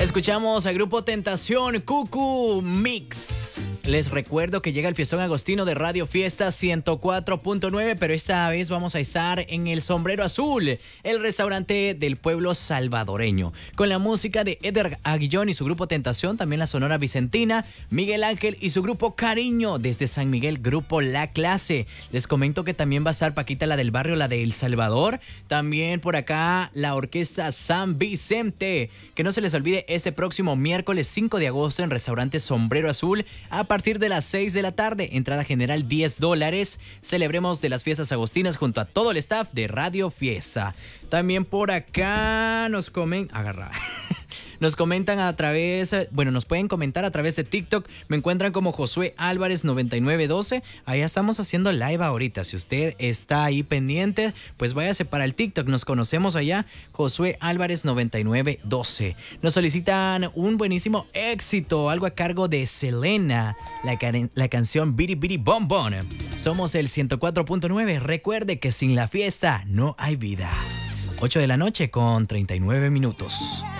Escuchamos al grupo Tentación, Cucu Mix. Les recuerdo que llega el Fiestón Agostino de Radio Fiesta 104.9, pero esta vez vamos a estar en el Sombrero Azul, el restaurante del pueblo salvadoreño, con la música de Eder Aguillón y su grupo Tentación, también la Sonora Vicentina, Miguel Ángel y su grupo Cariño, desde San Miguel, grupo La Clase. Les comento que también va a estar Paquita, la del barrio, la de El Salvador, también por acá la orquesta San Vicente. Que no se les olvide este próximo miércoles 5 de agosto en restaurante Sombrero Azul a partir de las 6 de la tarde, entrada general $10. Celebremos de las fiestas agostinas junto a todo el staff de Radio Fiesta. También por acá nos nos comentan a través, nos pueden comentar a través de TikTok. Me encuentran como Josué Álvarez 9912. Ahí estamos haciendo live ahorita. Si usted está ahí pendiente, pues váyase para el TikTok. Nos conocemos allá, Josué Álvarez 9912. Nos solicitan un buenísimo éxito, algo a cargo de Selena, la canción Biri Biri Bom Bom. Somos el 104.9. Recuerde que sin la fiesta no hay vida. 8 de la noche con 39 minutos.